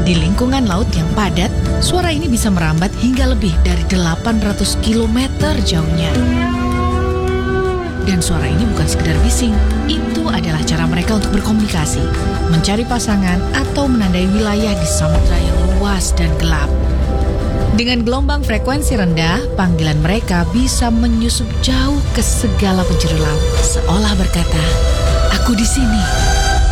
Di lingkungan laut yang padat, suara ini bisa merambat hingga lebih dari 800 km jauhnya. Dan suara ini bukan sekedar bising, itu adalah cara mereka untuk berkomunikasi, mencari pasangan atau menandai wilayah di samudra yang luas dan gelap. Dengan gelombang frekuensi rendah, panggilan mereka bisa menyusup jauh ke segala penjuru laut, seolah berkata, "Aku di sini."